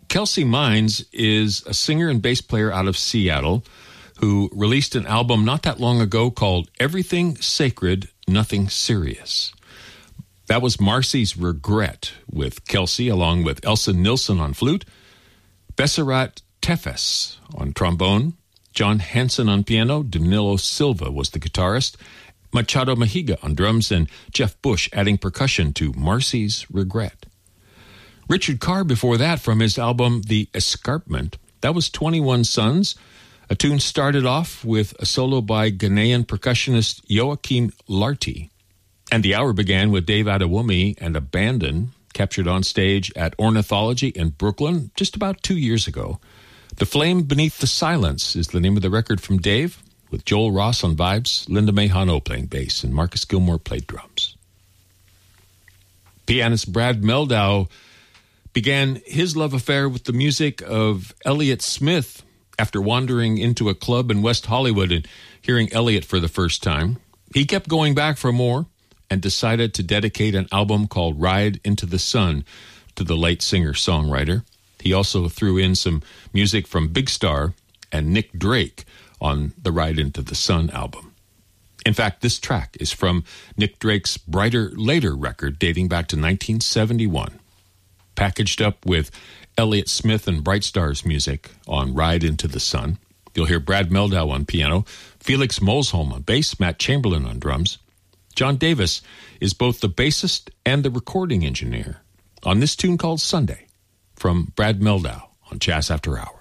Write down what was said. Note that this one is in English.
Kelsey Mines is a singer and bass player out of Seattle who released an album not that long ago called Everything Sacred, Nothing Serious. That was Marcy's Regret, with Kelsey along with Elsa Nilsson on flute, Besserat Tefes on trombone, John Hansen on piano, Danilo Silva was the guitarist, Machado Mahiga on drums, and Jeff Bush adding percussion to Marcy's Regret. Richard Carr before that from his album The Escarpment. That was 21 Sons. A tune started off with a solo by Ghanaian percussionist Joachim Larty. And the hour began with Dave Adewumi and Abandon, captured on stage at Ornithology in Brooklyn just about 2 years ago. The Flame Beneath the Silence is the name of the record from Dave, with Joel Ross on vibes, Linda Mahano playing bass, and Marcus Gilmore played drums. Pianist Brad Mehldau began his love affair with the music of Elliott Smith after wandering into a club in West Hollywood and hearing Elliott for the first time. He kept going back for more and decided to dedicate an album called Ride into the Sun to the late singer-songwriter. He also threw in some music from Big Star and Nick Drake on the Ride into the Sun album. In fact, this track is from Nick Drake's Brighter Later record dating back to 1971. Packaged up with Elliott Smith and Bright Star's music on Ride into the Sun. You'll hear Brad Mehldau on piano, Felix Molsholm on bass, Matt Chamberlain on drums. John Davis is both the bassist and the recording engineer on this tune called Sunday from Brad Mehldau on Jazz After Hours.